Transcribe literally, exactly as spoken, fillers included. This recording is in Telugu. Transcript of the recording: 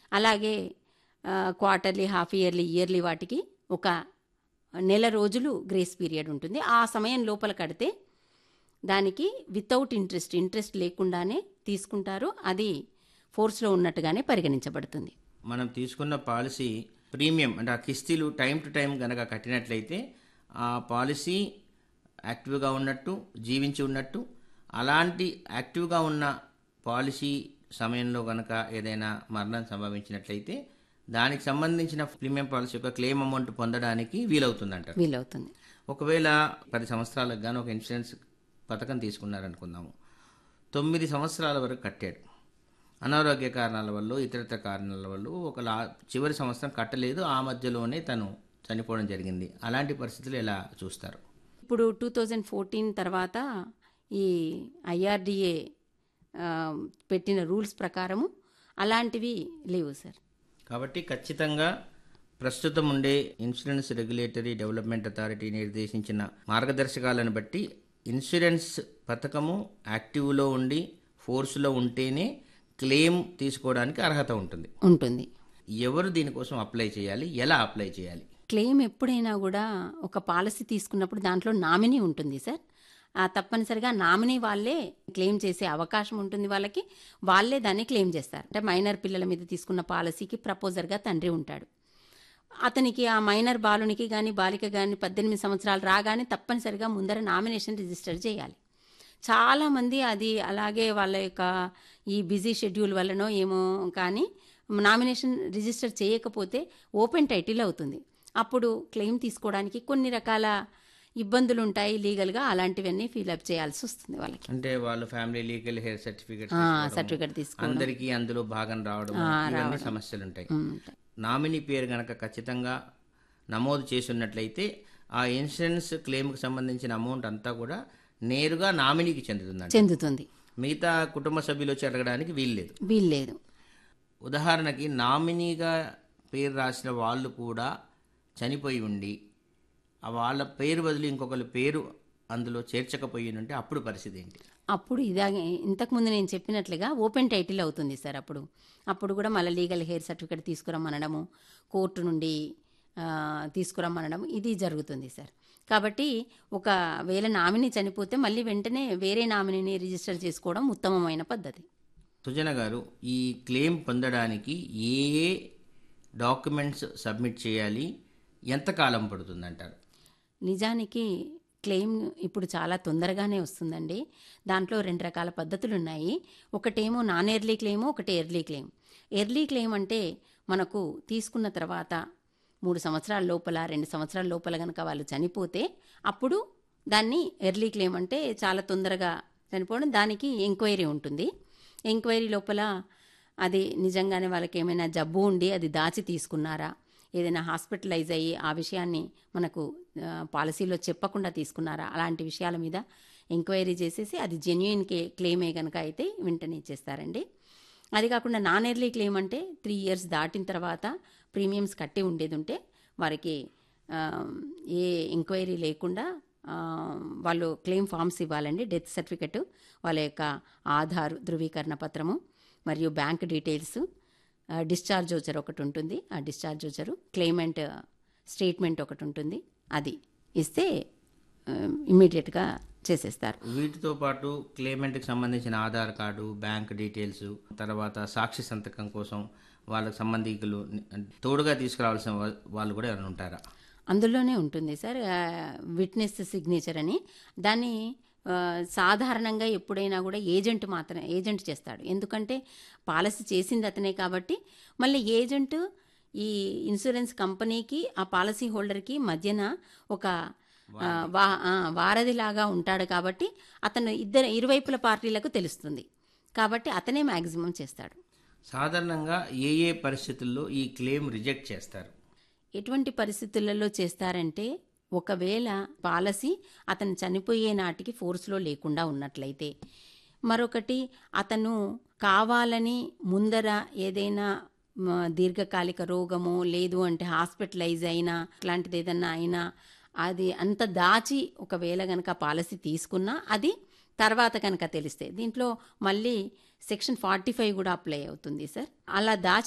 అలాగే క్వార్టర్లీ, హాఫ్ ఇయర్లీ, ఇయర్లీ వాటికి ఒక నెల రోజులు గ్రేస్ పీరియడ్ ఉంటుంది. ఆ సమయం లోపల కడితే దానికి వితౌట్ ఇంట్రెస్ట్ ఇంట్రెస్ట్ లేకుండానే తీసుకుంటారు. అది ఫోర్స్లో ఉన్నట్టుగానే పరిగణించబడుతుంది. మనం తీసుకున్న పాలసీ ప్రీమియం అంటే ఆ కిస్తీలు టైం టు టైం కనుక కట్టినట్లయితే ఆ పాలసీ యాక్టివ్గా ఉన్నట్టు, జీవించి ఉన్నట్టు. అలాంటి యాక్టివ్గా ఉన్న పాలసీ సమయంలో కనుక ఏదైనా మరణం సంభవించినట్లయితే దానికి సంబంధించిన ప్రీమియం పాలసీ యొక్క క్లెయిమ్ అమౌంట్ పొందడానికి వీలవుతుందంట. వీలవుతుంది. ఒకవేళ పది సంవత్సరాలకు గాను ఒక ఇన్సూరెన్స్ పథకం తీసుకున్నారనుకుందాము, తొమ్మిది సంవత్సరాల వరకు కట్టాడు. అనారోగ్య కారణాల వల్ల, ఇతరత్ర కారణాల వల్ల ఒక లా చివరి సంవత్సరం కట్టలేదు, ఆ మధ్యలోనే తను చనిపోవడం జరిగింది. అలాంటి పరిస్థితులు ఎలా చూస్తారు? ఇప్పుడు టూ థౌజండ్ ఫోర్టీన్ తర్వాత ఈ ఐఆర్డిఏ పెట్టిన రూల్స్ ప్రకారము అలాంటివి లేవు సార్. కాబట్టి ఖచ్చితంగా ప్రస్తుతం ఉండే ఇన్సూరెన్స్ రెగ్యులేటరీ డెవలప్మెంట్ అథారిటీ నిర్దేశించిన మార్గదర్శకాలను బట్టి ఇన్సూరెన్స్ పథకము యాక్టివ్లో ఉండి ఫోర్స్లో ఉంటేనే క్లెయిమ్ తీసుకోవడానికి అర్హత ఉంటుంది ఉంటుంది ఎవరు దీనికోసం అప్లై చేయాలి, ఎలా అప్లై చేయాలి? క్లెయిమ్ ఎప్పుడైనా కూడా ఒక పాలసీ తీసుకున్నప్పుడు దాంట్లో నామినీ ఉంటుంది సార్. ఆ తప్పనిసరిగా నామినీ వాళ్ళే క్లెయిమ్ చేసే అవకాశం ఉంటుంది. వాళ్ళకి వాళ్ళే దాన్ని క్లెయిమ్ చేస్తారు. అంటే మైనర్ పిల్లల మీద తీసుకున్న పాలసీకి ప్రపోజర్గా తండ్రి ఉంటాడు. అతనికి ఆ మైనర్ బాలునికి కానీ బాలిక కానీ పద్దెనిమిది సంవత్సరాలు రాగానే తప్పనిసరిగా ముందర నామినేషన్ రిజిస్టర్ చేయాలి. చాలామంది అది అలాగే వాళ్ళ యొక్క ఈ బిజీ షెడ్యూల్ వల్లనో ఏమో కానీ నామినేషన్ రిజిస్టర్ చేయకపోతే ఓపెన్ టైటిల్ అవుతుంది. అప్పుడు క్లెయిమ్ తీసుకోవడానికి కొన్ని రకాల ఇబ్బందులు ఉంటాయి లీగల్గా. అలాంటివన్నీ ఫిల్అప్ చేయాల్సి వస్తుంది వాళ్ళకి. అంటే వాళ్ళు family legal heir certificate certificate తీసుకోవడం, అందరికీ అందులో భాగం రావడం, ఇవన్నీ సమస్యలు ఉంటాయి. నామినీ పేరు గనక ఖచ్చితంగా నమోదు చేసి ఉన్నట్లయితే ఆ ఇన్సూరెన్స్ క్లెయిమ్కి సంబంధించిన అమౌంట్ అంతా కూడా నేరుగా నామినీకి చెందుతుంది చెందుతుంది మిగతా కుటుంబ సభ్యులు వచ్చి అడగడానికి వీల్లేదు వీల్లేదు ఉదాహరణకి నామినీగా పేరు రాసిన వాళ్ళు కూడా చనిపోయి ఉండి వాళ్ళ పేరు బదులు ఇంకొకరి పేరు అందులో చేర్చకపోయి ఉంటే అప్పుడు పరిస్థితి ఏంటి? అప్పుడు ఇలాగే ఇంతకుముందు నేను చెప్పినట్లుగా ఓపెన్ టైటిల్ అవుతుంది సార్. అప్పుడు అప్పుడు కూడా మళ్ళీ లీగల్ హెయిర్ సర్టిఫికేట్ తీసుకురమ్మనడము, కోర్టు నుండి తీసుకురమ్మనడం ఇది జరుగుతుంది సార్. కాబట్టి ఒకవేళ నామినీ చనిపోతే మళ్ళీ వెంటనే వేరే నామినీని రిజిస్టర్ చేసుకోవడం ఉత్తమమైన పద్ధతి. సుజన గారు, ఈ క్లెయిమ్ పొందడానికి ఏ ఏ డాక్యుమెంట్స్ సబ్మిట్ చేయాలి, ఎంత కాలం పడుతుందంటారు? నిజానికి క్లెయిమ్ ఇప్పుడు చాలా తొందరగానే వస్తుందండి. దాంట్లో రెండు రకాల పద్ధతులు ఉన్నాయి. ఒకటేమో నాన్ ఎర్లీ క్లెయిమ్, ఒకటి ఎర్లీ క్లెయిమ్. ఎర్లీ క్లెయిమ్ అంటే మనకు తీసుకున్న తర్వాత మూడు సంవత్సరాల లోపల రెండు సంవత్సరాల లోపల కనుక వాళ్ళు చనిపోతే అప్పుడు దాన్ని ఎర్లీ క్లెయిమ్ అంటే చాలా తొందరగా చనిపోవడం. దానికి ఎంక్వైరీ ఉంటుంది. ఎంక్వైరీ లోపల అది నిజంగానే వాళ్ళకి ఏమైనా జబ్బు ఉండి అది దాచి తీసుకున్నారా, ఏదైనా హాస్పిటలైజ్ అయ్యి ఆ విషయాన్ని మనకు పాలసీలో చెప్పకుండా తీసుకున్నారా, అలాంటి విషయాల మీద ఎంక్వైరీ చేసేసి అది జెన్యూన్ క్లెయిమే కనుక అయితే వెంటనే ఇచ్చేస్తారండి. అది కాకుండా నాన్ ఎర్లీ క్లెయిమ్ అంటే త్రీ ఇయర్స్ దాటిన తర్వాత ప్రీమియమ్స్ కట్టి ఉండేది ఉంటే వారికి ఏ ఎంక్వైరీ లేకుండా వాళ్ళు క్లెయిమ్ ఫామ్స్ ఇవ్వాలండి. డెత్ సర్టిఫికెట్, వాళ్ళ యొక్క ఆధార్ ధృవీకరణ పత్రము మరియు బ్యాంక్ డీటెయిల్స్, డిశ్చార్జ్ వోచర్ ఒకటి ఉంటుంది. ఆ డిశ్చార్జ్ వోచరు, క్లెయిమెంట్ స్టేట్మెంట్ ఒకటి ఉంటుంది. అది ఇస్తే ఇమ్మీడియట్గా చేసేస్తారు. వీటితో పాటు క్లెయిమెంట్కి సంబంధించిన ఆధార్ కార్డు, బ్యాంక్ డీటెయిల్స్, తర్వాత సాక్షి సంతకం కోసం వాళ్ళకి సంబంధికులు తోడుగా తీసుకురావాల్సిన వాళ్ళు కూడా ఎవరైనా ఉంటారా? అందులోనే ఉంటుంది సార్ విట్నెస్ సిగ్నేచర్ అని. దాన్ని సాధారణంగా ఎప్పుడైనా కూడా ఏజెంట్ మాత్రం ఏజెంట్ చేస్తాడు. ఎందుకంటే పాలసీ చేసింది అతనే కాబట్టి మళ్ళీ ఏజెంట్ ఈ ఇన్సూరెన్స్ కంపెనీకి ఆ పాలసీ హోల్డర్కి మధ్యన ఒక వా వారధిలాగా ఉంటాడు. కాబట్టి అతను ఇద్దరు ఇరువైపుల పార్టీలకు తెలుస్తుంది కాబట్టి అతనే మ్యాక్సిమం చేస్తాడు. సాధారణంగా ఏ ఏ పరిస్థితుల్లో ఈ క్లెయిమ్ రిజెక్ట్ చేస్తారు? ఎటువంటి పరిస్థితులలో చేస్తారంటే, ఒకవేళ పాలసీ అతను చనిపోయే నాటికి ఫోర్స్లో లేకుండా ఉన్నట్లయితే, మరొకటి అతను కావాలని ముందర ఏదైనా దీర్ఘకాలిక రోగము లేదు అంటే హాస్పిటలైజ్ అయినా అట్లాంటిది ఏదన్నా అయినా అది అంత దాచి ఒకవేళ కనుక పాలసీ తీసుకున్నా అది తర్వాత కనుక తెలిస్తే దీంట్లో మళ్ళీ సెక్షన్ ఫార్టీ ఫైవ్ కూడా అప్లై అవుతుంది సార్. అలా దాచి